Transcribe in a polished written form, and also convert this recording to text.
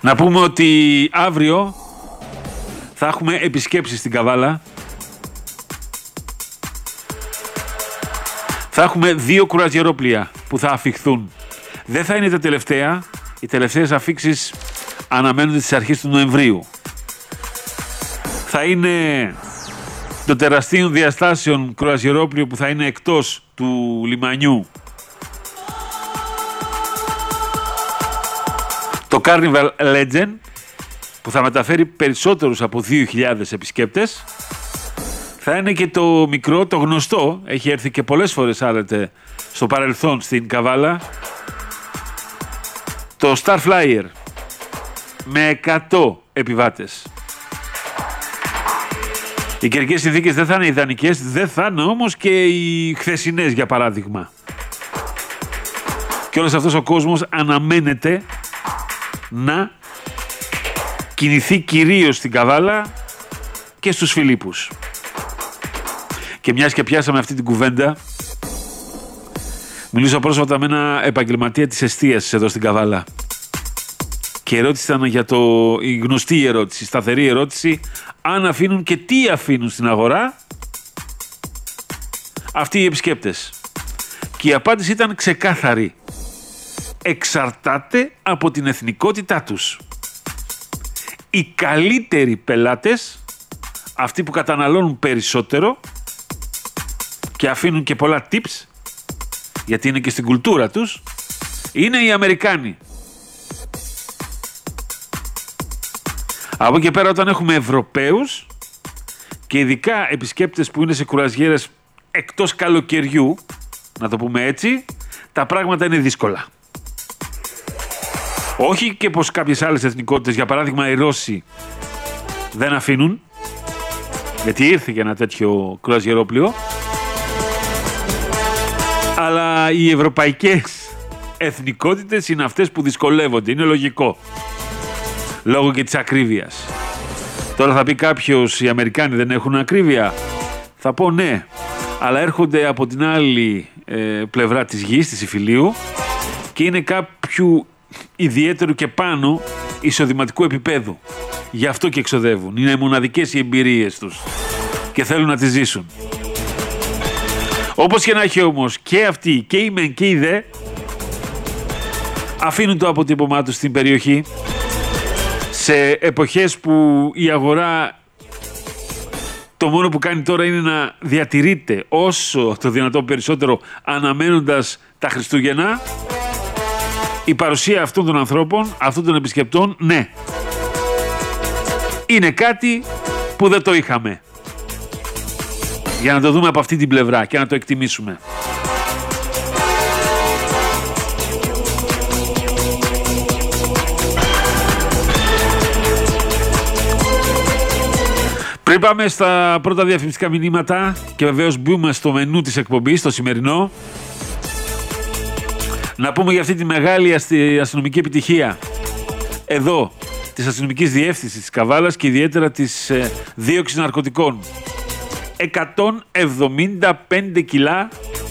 Να πούμε ότι αύριο θα έχουμε επισκέψεις στην Καβάλα. Θα έχουμε 2 κουραζιερόπλοια που θα αφιχθούν. Δεν θα είναι τα τελευταία. Οι τελευταίες αφίξεις αναμένονται στις αρχές του Νοεμβρίου. Θα είναι το τεραστίων διαστάσεων κρουαζιερόπλοιο που θα είναι εκτός του λιμανιού. Το Carnival Legend που θα μεταφέρει περισσότερους από 2.000 επισκέπτες. Θα είναι και το μικρό, το γνωστό, έχει έρθει και πολλές φορές άλλοτε στο παρελθόν στην Καβάλα, το Star Flyer με 100 επιβάτες. Οι καιρικές συνθήκες δεν θα είναι ιδανικές, δεν θα είναι όμως και οι χθεσινές για παράδειγμα. Και όλος αυτός ο κόσμος αναμένεται να κινηθεί κυρίως στην Καβάλα και στους Φιλίππους. Και μιας και πιάσαμε αυτή την κουβέντα, μιλούσα πρόσφατα με ένα επαγγελματία της εστίασης εδώ στην Καβάλα. Και η ερώτηση ήταν για η γνωστή ερώτηση, η σταθερή ερώτηση, αν αφήνουν και τι αφήνουν στην αγορά αυτοί οι επισκέπτες. Και η απάντηση ήταν ξεκάθαρη. Εξαρτάται από την εθνικότητά τους. Οι καλύτεροι πελάτες, αυτοί που καταναλώνουν περισσότερο και αφήνουν και πολλά tips, γιατί είναι και στην κουλτούρα τους, είναι οι Αμερικάνοι. Από εκεί πέρα, όταν έχουμε Ευρωπαίους και ειδικά επισκέπτες που είναι σε κουραζιέρες εκτός καλοκαιριού, να το πούμε έτσι, τα πράγματα είναι δύσκολα. Όχι και πως κάποιες άλλες εθνικότητες, για παράδειγμα οι Ρώσοι, δεν αφήνουν, γιατί ήρθε και ένα τέτοιο κουραζιερόπλοιο, αλλά οι ευρωπαϊκές εθνικότητες είναι αυτές που δυσκολεύονται, είναι λογικό. Λόγω και της ακρίβειας. Τώρα θα πει κάποιος, οι Αμερικάνοι δεν έχουν ακρίβεια. Θα πω ναι, αλλά έρχονται από την άλλη πλευρά της γης, της Ιφιλίου, και είναι κάποιου ιδιαίτερου και πάνω εισοδηματικού επίπεδου. Γι' αυτό και εξοδεύουν. Είναι μοναδικές οι εμπειρίες τους και θέλουν να τις ζήσουν. Όπως και να έχει όμως, και αυτοί και οι μεν και οι δε αφήνουν το αποτύπωμά τους στην περιοχή σε εποχές που η αγορά το μόνο που κάνει τώρα είναι να διατηρείται όσο το δυνατόν περισσότερο, αναμένοντας τα Χριστούγεννα. Η παρουσία αυτών των ανθρώπων, αυτών των επισκεπτών, ναι, είναι κάτι που δεν το είχαμε. Για να το δούμε από αυτή την πλευρά και να το εκτιμήσουμε. Πριν πάμε στα πρώτα διαφημιστικά μηνύματα και βεβαίως μπούμε στο μενού της εκπομπής, το σημερινό, να πούμε για αυτή τη μεγάλη αστυνομική επιτυχία εδώ της αστυνομικής διεύθυνσης της Καβάλας και ιδιαίτερα της δίωξης ναρκωτικών. 175 κιλά